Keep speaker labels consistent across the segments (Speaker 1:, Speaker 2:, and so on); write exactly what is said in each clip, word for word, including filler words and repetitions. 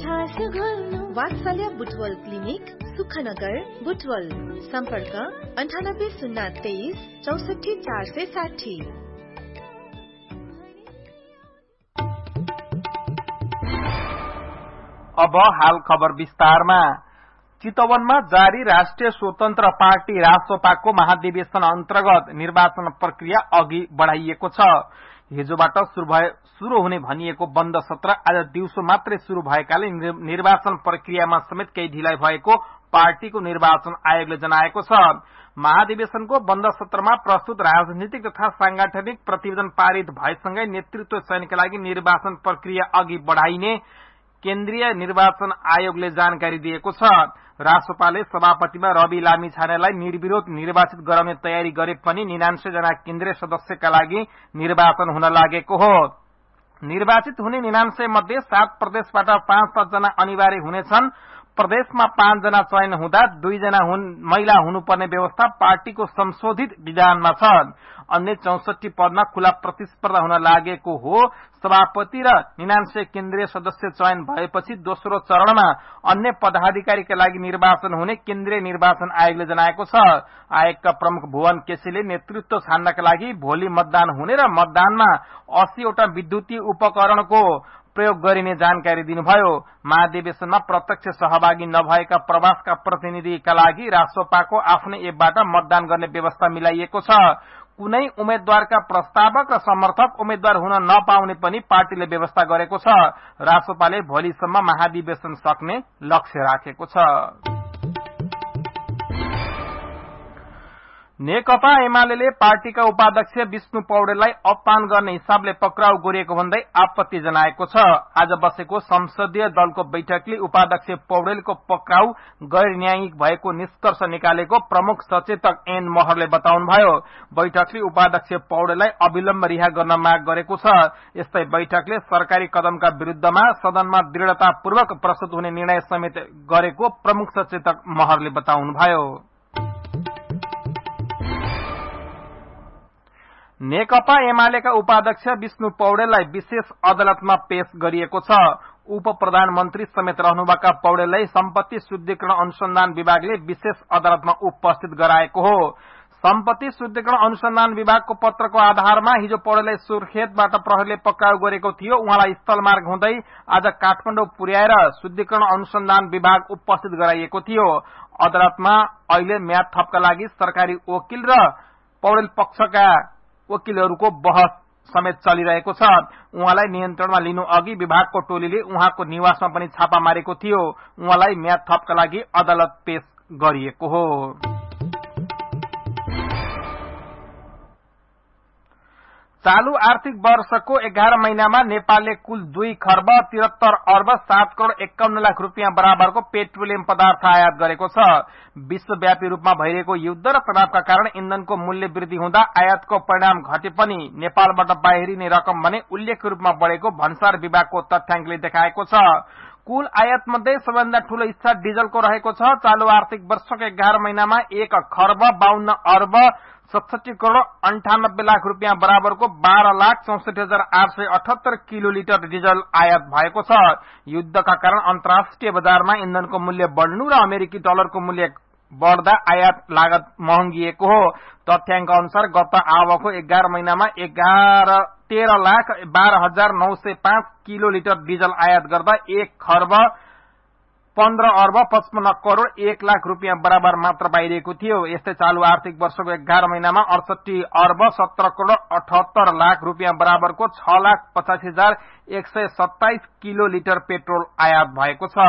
Speaker 1: वात्सल्य बुटवल क्लिनिक सुखनगर बुटवल सम्पर्क अन्ठानब्बे शून्य तेइस चौसठी चार सय साठी।
Speaker 2: अब हाल खबर विस्तारमा। चितवनमा जारी राष्ट्रिय स्वतन्त्र पार्टी रासोपाको महाधिवेशन अन्तर्गत निर्वाचन प्रक्रिया अघि बढ़ाइएको छ। हिजोबाट शुरू हुने भनिएको बन्द सत्र आज दिउँसो मात्रै शुरू भएकाले निर्वाचन प्रक्रियामा समेत केही ढिलाइ भएको पार्टीको निर्वाचन आयोगले जनाएको छ। महाधिवेशनको बन्द सत्रमा प्रस्तुत राजनीतिक तथा सांगठनिक प्रतिवेदन पारित भएसँगै नेतृत्व चयनका लागि निर्वाचन प्रक्रिया अघि बढ़ाइने केन्द्रीय निर्वाचन आयोगले जानकारी दिएको छ। रासोपाले सभापतिमा रवि लामिछानेलाई निर्विरोध निर्वाचित गराउने तयारी गरे पनि निनान्सय जना केन्द्रीय सदस्यका लागि निर्वाचन हुन लागेको हो। निर्वाचित हुने निनान्सय मध्ये सात प्रदेशबाट पाँच पाँच जना अनिवार्य हुनेछन्। प्रदेशमा पाँच जना चयन हुँदा दुईजना महिला हुनुपर्ने व्यवस्था पार्टीको संशोधित विधानमा छ। अन्य चौसठी पदमा खुला प्रतिस्पर्धा हुन लागेको हो। सभापति र निनान्सय केन्द्रीय सदस्य चयन भएपछि दोस्रो चरणमा अन्य पदाधिकारीका लागि निर्वाचन हुने केन्द्रीय निर्वाचन आयोगले जनाएको छ। आयोगका प्रमुख भुवन केसीले नेतृत्व छान्नका लागि भोलि मतदान हुने र मतदानमा अस्सीवटा विद्युतीय उपकरणको प्रयोग गरिने जानकारी दिनुभयो। महाधिवेशनमा प्रत्यक्ष सहभागी नभएका प्रवासका प्रतिनिधिका लागि रासोपाको आफ्नै एपबाट मतदान गर्ने व्यवस्था मिलाइएको छ। कुनै उम्मेद्वारका प्रस्तावक र समर्थक उम्मेद्वार हुन नपाउने पनि पार्टीले व्यवस्था गरेको छ। रासोपाले भोलिसम्म महाधिवेशन सक्ने लक्ष्य राखेको छ। नेकपा एमाले पार्टीका उपाध्यक्ष विष्णु पौडेललाई अपमान गर्ने हिसाबले पक्राउ गरिएको भन्दै आपत्ति जनाएको छ। आज बसेको संसदीय दलको बैठकले उपाध्यक्ष पौडेलको पक्राउ गैर न्यायिक भएको निष्कर्ष निकालेको प्रमुख सचेतक एन महरले बताउनुभयो। बैठकले उपाध्यक्ष पौडेललाई अविलम्ब रिहा गर्न माग गरेको छ। यस्तै बैठकले सरकारी कदमका विरूद्धमा सदनमा दृढ़तापूर्वक प्रस्तुत हुने निर्णय समेत गरेको प्रमुख सचेतक महरले बताउनुभयो। नेकपा एमालेका उपाध्यक्ष विष्णु पौडेललाई विशेष अदालतमा पेश गरिएको छ। उप प्रधानमन्त्री समेत रहनुभएका पौडेललाई सम्पत्ति शुद्धिकरण अनुसन्धान विभागले विशेष अदालतमा उपस्थित गराएको हो। सम्पत्ति शुद्धिकरण अनुसन्धान विभागको पत्रको आधारमा हिजो पौडेललाई सुर्खेतबाट प्रहरीले पक्राउ गरेको थियो। उहाँलाई स्थलमार्ग हुँदै आज काठमाडौँ पुर्याएर शुद्धिकरण अनुसन्धान विभाग उपस्थित गराइएको थियो। अदालतमा अहिले म्याद थपका लागि सरकारी वकिल र पौडेल पक्षका वकिलहरूको बहस समेत चलिरहेको छ। उहाँलाई नियन्त्रणमा लिनु अघि विभागको टोलीले उहाँको निवासमा पनि छापा मारेको थियो। उहाँलाई म्याद थपका लागि अदालत पेश गरिएको हो। चालू आर्थिक वर्षको एघार महिनामा नेपालले कुल दुई खर्ब तिहत्तर अर्ब सात करोड़ एकाउन्न लाख रूपियाँ बराबरको पेट्रोलियम पदार्थ आयात गरेको छ। विश्वव्यापी रूपमा भइरहेको युद्ध र तनावका कारण इन्धनको मूल्य वृद्धि हुँदा आयातको परिणाम घटे पनि नेपालबाट बाहिरिने रकम भने उल्लेख्य रूपमा बढ़ेको भन्सार विभागको तथ्याङ्कले देखाएको छ। कुल आयात मध्ये सबैभन्दा ठूलो हिस्सा डिजलको रहेको छ। चालू आर्थिक वर्षको एघार महिनामा एक खर्ब बाहन्न अर्ब सतसठी करोड़ अन्ठानब्बे लाख रूपियाँ बराबरको बाह्र लाख चौसठी हजार आठ सय अठहत्तर किलो लिटर डिजल आयात भएको छ। युद्धका कारण अन्तर्राष्ट्रिय बजारमा इन्धनको मूल्य बढ़नु र अमेरिकी डलरको मूल्य बढ़दा आयात लागत महँगिएको हो। तथ्याङ्क अनुसार गत आवको एघार महिनामा एघार तेह्र लाख बाह्र हजार नौ सय पाँच किलो लिटर डिजल आयात गर्दा एक खर्ब पन्ध्र अर्ब पचपन्न करोड़ एक लाख रूपियाँ बराबर मात्र बाहिरिएको थियो। यस्तै चालू आर्थिक वर्षको एघार महिनामा अडसठी अर्ब सत्र करोड़ अठहत्तर लाख रूपियाँ बराबरको छ लाख पचासी हजार एक सय सत्ताइस किलो लिटर पेट्रोल आयात भएको छ।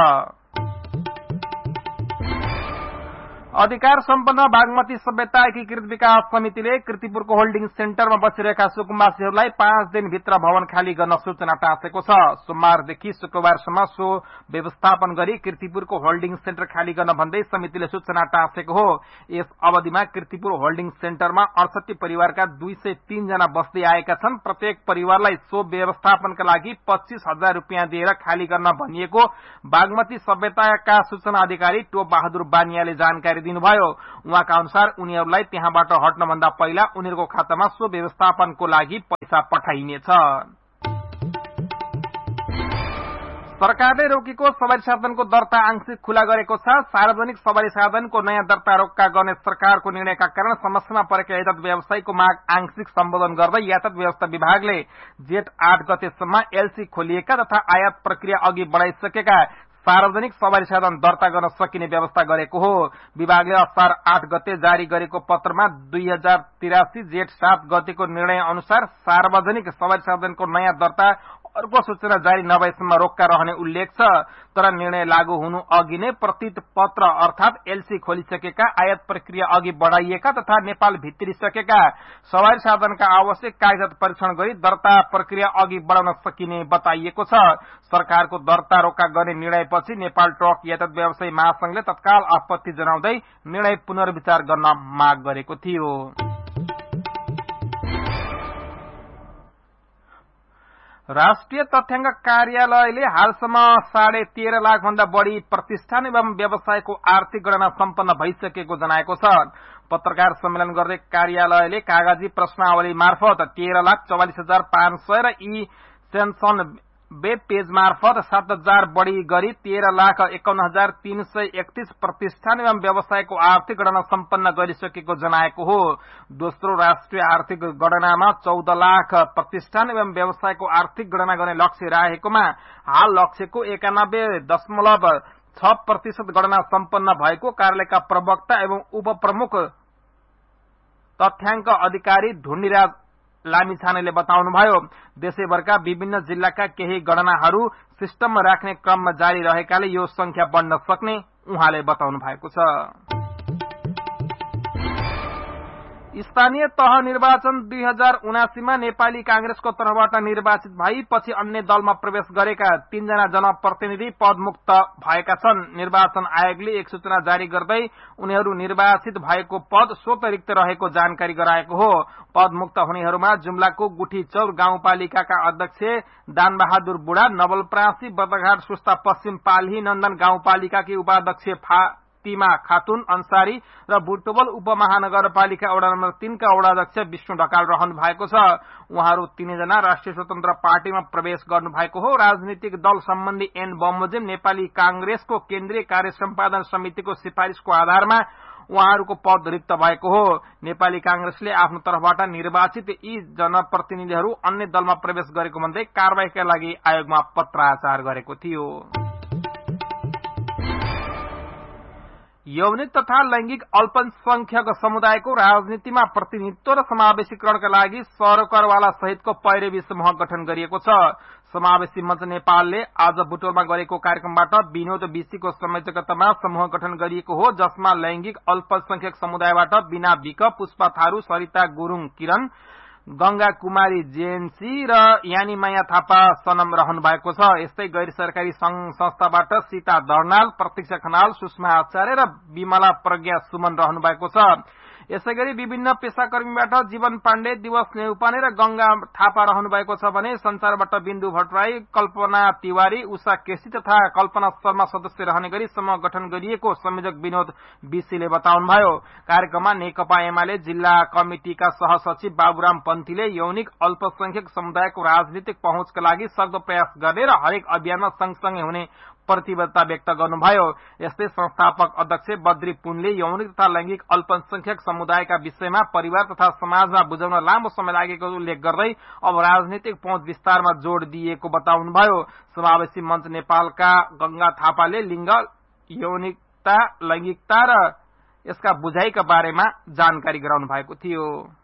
Speaker 2: अधिकार सम्पन्न बागमती सभ्यता एकीकृत विकास समितिले कृतिपुरको होल्डिङ सेन्टरमा बसिरहेका सुकुम्बासीहरूलाई पाँच दिनभित्र भवन खाली गर्न सूचना टाँसेको छ। सोमबारदेखि शुक्रबारसम्म सो व्यवस्थापन गरी कृतिपुरको होल्डिङ सेन्टर खाली गर्न भन्दै समितिले सूचना टाँसेको हो। यस अवधिमा कृतिपुर होल्डिङ सेन्टरमा अडसठी परिवारका दुई सय तीन जना बस्दै आएका छन्। प्रत्येक परिवारलाई सो व्यवस्थापनका लागि पच्चीस हजार रूपियाँ दिएर खाली गर्न भनिएको बागमती सभ्यताका सूचना अधिकारी टोप बहादुर बानियाले जानकारी दिनुभयो। उहाँका अनुसार उनीहरूलाई त्यहाँबाट हट्नभन्दा पहिला उनीहरूको खातामा सो व्यवस्थापनको लागि पैसा पठाइनेछ। सरकारले रोकेको सवारी साधनको दर्ता आंशिक खुला गरेको छ। सार्वजनिक सवारी साधनको नयाँ दर्ता रोक्का गर्ने सरकारको निर्णयका कारण समस्यामा परेका यातायात व्यवसायीको माग आंशिक सम्बोधन गर्दै यातायात व्यवस्था विभागले जेठ आठ गतेसम्म एलसी खोलिएका तथा आयात प्रक्रिया अघि बढ़ाइसकेका सार्वजनिक सवारी साधन दर्ता गर्न सकिने व्यवस्था गरेको हो। विभागले असार आठ गते जारी गरेको पत्रमा दुई हजार तिरासी जेठ सात गतेको निर्णय अनुसार सार्वजनिक सवारी साधनको नयाँ दर्ता अर्को सूचना जारी नभएसम्म रोक्का रहने उल्लेख छ। तर निर्णय लागू हुनु अघि नै प्रतीत पत्र अर्थात एलसी खोलिसकेका, आयात प्रक्रिया अघि बढ़ाइएका तथा नेपाल भित्रिसकेका सवारी साधनका आवश्यक कागजात परीक्षण गरी दर्ता प्रक्रिया अघि बढ़ाउन सकिने बताइएको छ। सरकारको दर्ता रोक्का गर्ने निर्णयपछि नेपाल ट्रक यातायात व्यवसायी महासंघले तत्काल आपत्ति जनाउँदै निर्णय पुनर्विचार गर्न माग गरेको थियो। राष्ट्रिय तथ्याङ्क कार्यालयले हालसम्म साढे तेह्र लाख भन्दा बढ़ी प्रतिष्ठान एवं व्यवसायको आर्थिक गणना सम्पन्न भइसकेको जनाएको छ। पत्रकार सम्मेलन गर्दै कार्यालयले कागजी प्रश्नावली मार्फत तेह्र लाख चौवालिस हजार पाँच सय र ई सेन्सन वेब पेज मार्फत सात हजार बढ़ी गरी तेह्र लाख एकाउन्न हजार तीन सय एकतीस प्रतिष्ठान एवं व्यवसायको आर्थिक गणना सम्पन्न गरिसकेको जनाएको हो। दोस्रो राष्ट्रिय आर्थिक गणनामा चौध लाख प्रतिष्ठान एवं व्यवसायको आर्थिक गणना गर्ने लक्ष्य राखेकोमा हाल लक्ष्यको एकानब्बे दशमलव छ प्रतिशत गणना सम्पन्न भएको कार्यालयका प्रवक्ता एवं उपप्रमुख तथ्याङ्क अधिकारी ढुण्डीराज लामिछानेले बताउनुभयो। देशैभरका विभिन्न जिल्लाका केही गणनाहरू सिस्टममा राख्ने क्रममा जारी रहेकाले यो संख्या बढ्न सक्ने उहाँले बताउनु भएको छ। स्थानीय तह निर्वाचन दुई हजार उनासीमा नेपाली कांग्रेसको तर्फबाट निर्वाचित भई पछि अन्य दलमा प्रवेश गरेका तीनजना जनप्रतिनिधि पदमुक्त भएका छन्। निर्वाचन आयोगले एक सूचना जारी गर्दै उनीहरू निर्वाचित भएको पद स्वत रिक्त रहेको जानकारी गराएको हो। पदमुक्त हुनेहरूमा जुम्लाको गुठीचौर गाउँपालिकाका अध्यक्ष दानबहादुर बुढा, नवलपरासी बर्दघाट सुस्ता पश्चिम पाल्ही नन्दन गाउँपालिकाकी उपाध्यक्ष फातिमा खातुन अन्सारी र बुटवल उपमहानगरपालिका वडा नम्बर तीन का वडाध्यक्ष विष्णु ढकाल रहनु भएको छ। उहाँहरू तीनजना राष्ट्रिय स्वतन्त्र पार्टीमा प्रवेश गर्नु भएको हो। राजनीतिक दल सम्बन्धी एन बमोजिम नेपाली कांग्रेसको केन्द्रीय कार्य सम्पादन समितिको सिफारिशको आधारमा उहाँहरूको पद रिक्त भएको हो। नेपाली कांग्रेसले आफ्नो तर्फबाट निर्वाचित यी जनप्रतिनिधिहरू अन्य दलमा प्रवेश गरेको भन्दै कारबाहीका लागि आयोगमा पत्राचार गरेको थियो। यौनिक तथा लैंगिक अल्पसंख्यक समुदायको राजनीतिमा प्रतिनिधित्व र समावेशीकरणका लागि सरकारवाला सहितको पैरवी समूह गठन गरिएको छ। समावेशी मञ्च नेपालले आज बुटोलमा गरेको कार्यक्रमबाट विनोद विसीको संयोजकतामा समूह गठन गरिएको हो, जसमा लैंगिक अल्पसंख्यक समुदायबाट बिना विक, पुष्पा थारू, सरिता गुरूङ किरण, गंगा कुमारी जेएनसी र यानी माया थापा सनम रहनु भएको छ। यस्तै गैर सरकारी संघ संस्थाबाट सीता दर्नाल, प्रतीक्षा खनाल, सुषमा आचार्य र विमला प्रज्ञा सुमन रहनु भएको छ। यसैगरी विभिन्न पेशाकर्मीबाट जीवन पाण्डे, दिवस नेउपाने र गंगा थापा रहनु भएको छ भने संचारबाट बिन्दु भट्टराई, कल्पना तिवारी, उषा केसी तथा कल्पना शर्मा सदस्य रहने गरी समूह गठन गरिएको संयोजक विनोद विसीले बताउनुभयो। कार्यक्रममा नेकपा एमाले जिल्ला कमिटिका सहसचिव बाबुराम पन्थीले यौनिक अल्पसंख्यक समुदायको राजनीतिक पहुँचका लागि सक्दो प्रयास गर्ने र हरेक अभियानमा सँगसँगै हुने प्रतिबद्धता व्यक्त गर्नुभयो। यस्तै संस्थापक अध्यक्ष बद्री पुनले यौनिक तथा लैंगिक अल्पसंख्यक समुदायका विषयमा परिवार तथा समाजमा बुझाउन लामो समय लागेको उल्लेख गर्दै अब राजनीतिक पहुँच विस्तारमा जोड़ दिएको बताउनुभयो। समावेशी मञ्च नेपालका गंगा थापाले लिंग, यौनिकता, लैंगिकता र यसका बुझाइका बारेमा जानकारी गराउनु भएको थियो।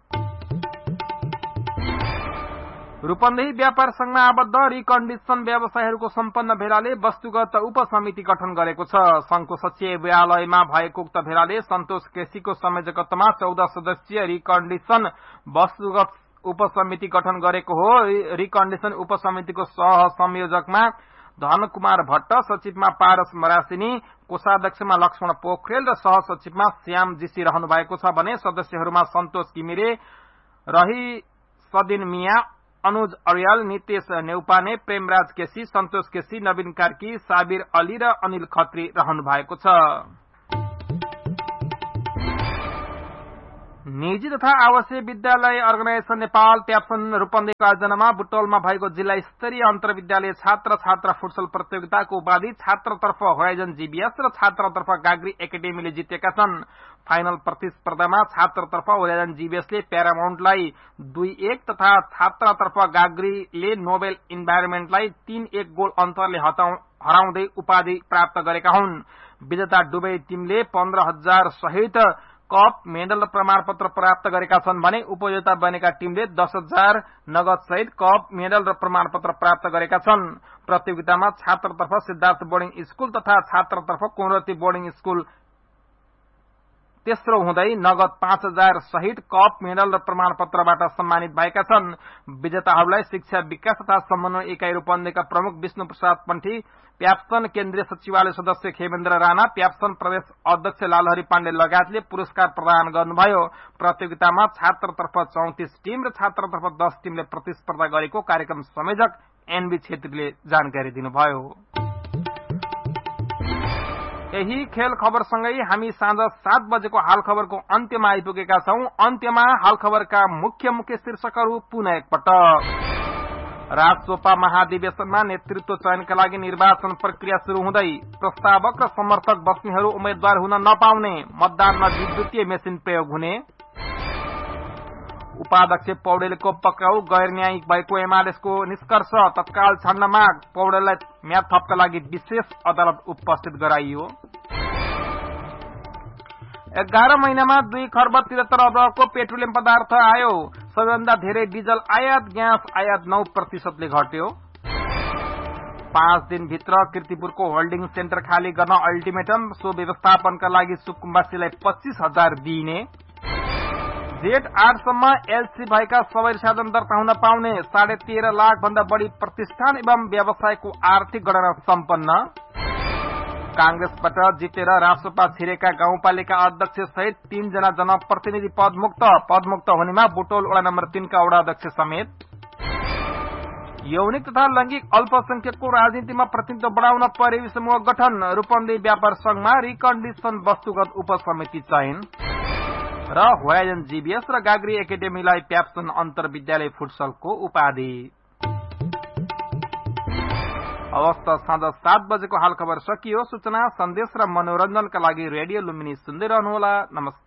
Speaker 2: रूपन्देही व्यापार संघमा आबद्ध रिकन्डिसन व्यवसायहरूको सम्पन्न भेलाले वस्तुगत उपसमिति गठन गरेको छ। संघको सचिवालयमा भएको उक्त भेलाले सन्तोष केसीको संयोजकत्वमा चौध सदस्यीय रिकन्डिसन वस्तुगत उपसमिति गठन गरेको हो। रिकन्डिसन उपसमितिको सह संयोजकमा धनकुमार भट्ट, सचिवमा पारस मरासिनी, कोषाध्यक्षमा लक्ष्मण पोखरेल र सहसचिवमा श्याम जीसी रहनु भएको छ भने सदस्यहरूमा सन्तोष घिमिरे, रही सदिन मिया, अनुज अर्याल, नितेश नेउपाने, प्रेमराज केसी, सन्तोष केसी, नवीन कार्की, साबिर अली र अनिल खत्री रहनु भएको छ। निजी तथा आवासीय विद्यालय अर्गनाइजेशन नेपाल प्याप्सन रूपन्देहीको आयोजनामा बुटवलमा भएको जिल्ला स्तरीय अन्तर्विद्यालय छात्र छात्रा फुटसल प्रतियोगिताको उपाधि छात्रतर्फ होराइजन जीबीएस र छात्रतर्फ गाग्री एकाडेमीले जितेका छन्। फाइनल प्रतिस्पर्धामा छात्रतर्फ होराइजन जीबीएसले प्यारामाउन्टलाई दुई एक तथा छात्रतर्फ गाग्रीले नोबेल इन्भाइरोमेन्टलाई तीन एक गोल अन्तरले हराउँदै उपाधि प्राप्त गरेका हुन्। विजेता दुवै टीमले पन्ध्र हजार सहित कप मेडल र प्रमाणपत्र प्राप्त गरेका छन् भने उपविजेता बनेका टीमले दस हजार नगद सहित कप मेडल र प्रमाणपत्र प्राप्त गरेका छन्। प्रतियोगितामा छात्रतर्फ सिद्धार्थ बोर्डिङ स्कूल तथा छात्रतर्फ कोमरती बोर्डिङ स्कूल तेस्रो हुँदै नगद पाँच हजार सहित कप मेडल र प्रमाणपत्रबाट सम्मानित भएका छन्। विजेताहरूलाई शिक्षा विकास तथा समन्वय इकाई रूपन्देहीका प्रमुख विष्णु प्रसाद पन्थी, प्याप्सन केन्द्रीय सचिवालय सदस्य खेमेन्द्र राणा, प्याप्सन प्रदेश अध्यक्ष लालहरी पाण्डे लगायतले पुरस्कार प्रदान गर्नुभयो। प्रतियोगितामा छात्रतर्फ चौतिस टीम र छात्रतर्फ दस टीमले प्रतिस्पर्धा गरेको कार्यक्रम संयोजक एनबी छेत्रीले जानकारी दिनुभयो। यही खेल खबरसँगै हामी साँझ सात बजेको हाल खबरको अन्त्यमा आइपुगेका छौं। अन्त्यमा हाल खबरका मुख्य मुख्य शीर्षकहरू पुनः एकपटक। राजसोपा महाधिवेशनमा नेतृत्व चयनका लागि निर्वाचन प्रक्रिया शुरू हुँदै प्रस्तावक र समर्थक बस्नेहरू उम्मेद्वार हुन नपाउने, मतदानमा विद्युतीय मेसिन प्रयोग हुने, उपाध्यक्ष पौडेलको पक्राउ गैर न्यायिक भएको एमालेसको निष्कर्ष, तत्काल छान्न माग, पौडेललाई म्याद थपका लागि विशेष अदालत उपस्थित गराइयो। एघार महिनामा दुई खर्ब त्रिहत्तर अरबको पेट्रोलियम पदार्थ आयो। सबैभन्दा धेरै डिजल आयात, ग्यास आयात नौ प्रतिशतले घट्यो। पाँच दिनभित्र कीर्तिपुरको होल्डिङ सेन्टर खाली गर्न अल्टिमेटम, सो व्यवस्थापनका लागि सुकुम्बासीलाई पच्चीस हजार दिइने। जेठ आठसम्म एलसी भएका सबै साधन दर्ता हुन पाउने, साढे तेह्र लाख भन्दा बढ़ी प्रतिष्ठान एवं व्यवसायको आर्थिक गणना सम्पन्न। कांग्रेसबाट जितेर राजसपा छिरेका गाउँपालिका अध्यक्ष सहित तीनजना जनप्रतिनिधि पदमुक्त, पदमुक्त हुनेमा बुटोल वडा नम्बर तीनका वडा अध्यक्ष समेत। यौनिक तथा लैंगिक अल्पसंख्यकको राजनीतिमा प्रतिनिधित्व बढ़ाउन परिवेश समूह गठन, रूपन्देही व्यापार संघमा रिकन्डिसन वस्तुगत उपसमिति चयन र होराइजन जीबीएस र गाग्री एकाडेमीलाई प्याप्सन अन्तर्विद्यालय फुटसलको उपाधि। अवस्थ साँझ सात बजेको हाल खबर सकियो। सूचना, सन्देश र मनोरञ्जनका लागि रेडियो लुम्बिनी सुन्दै रहनुहोला। नमस्कार।